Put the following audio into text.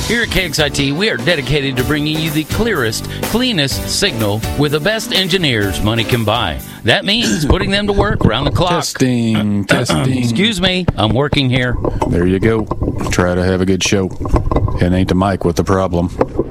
Here at KXIT, we are dedicated to bringing you the clearest, cleanest signal with the best engineers money can buy. That means putting them to work around the clock. Testing. Excuse me, I'm working here. There you go. Try to have a good show. It ain't the mic with the problem.